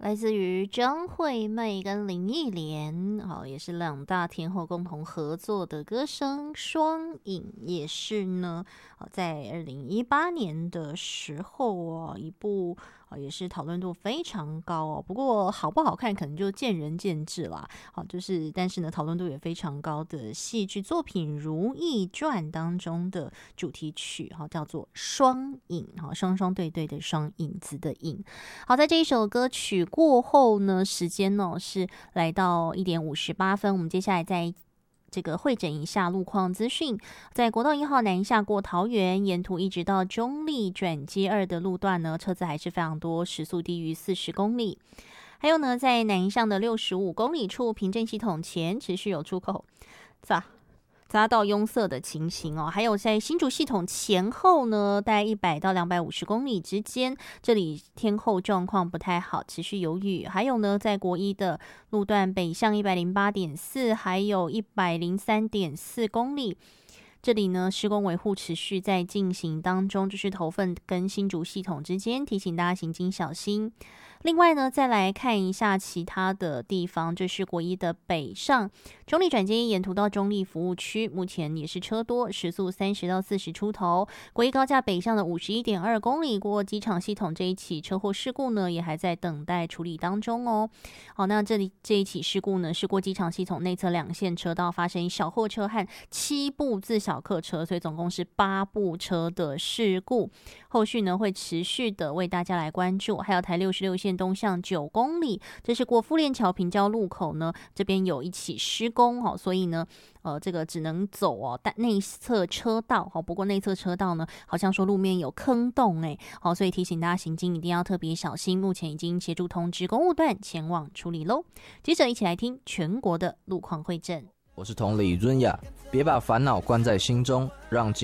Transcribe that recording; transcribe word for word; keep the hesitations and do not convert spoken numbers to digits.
来自于张惠妹跟林忆莲，好，也是两大天后共同合作的歌声《双影》，也是呢，在二零一八年的时候哦，一部也是讨论度非常高哦。不过好不好看，可能就见仁见智啦。好，就是但是呢，讨论度也非常高的戏剧作品《如懿传》当中的主题曲，好，叫做《双影》，好，双双对对的双影子的影。好，在这一首歌曲过后呢，时间呢是来到一点五十八分，我们接下来再这个会诊一下路况资讯。在国道一号南下过桃园，沿途一直到中立转接二的路段呢，车子还是非常多，时速低于四十公里。还有呢，在南向的六十五公里处，平镇系统前持续有出口咋匝道拥塞的情形哦。还有在新竹系统前后呢，大概一百到两百五十公里之间，这里天候状况不太好，持续有雨。还有呢，在国一的路段北向一百零八点四，还有一百零三点四公里。这里呢，施工维护持续在进行当中，就是头份跟新竹系统之间，提醒大家行经小心。另外呢，再来看一下其他的地方，这是国一的北上中立转接沿途到中立服务区，目前也是车多，时速三十到四十出头。国一高架北上的五十一点二公里过机场系统这一起车祸事故呢，也还在等待处理当中哦。好，那这里这一起事故呢，是过机场系统内侧两线车道发生小货车和七部自小客车，所以总共是八部车的事故。后续呢会持续的为大家来关注。还有台六十六线东向九公里，这是过富链桥平交路口呢，这边有一起施工哦，所以呢，呃，这个只能走哦，但内侧车道哦，不过内侧车道呢，好像说路面有坑洞哎，好，所以提醒大家行经一定要特别小心。目前已经协助通知公务段前往处理喽。接着一起来听全国的路况会诊。 我是同理润雅，别把烦恼关在心中，让